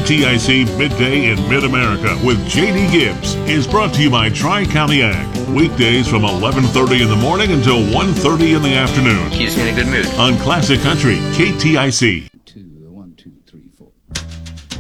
KTIC Midday in Mid-America with J.D. Gibbs is brought to you by Tri-County Ag. Weekdays from 11:30 in the morning until 1:30 in the afternoon. Keeps me in a good mood. On Classic Country, KTIC.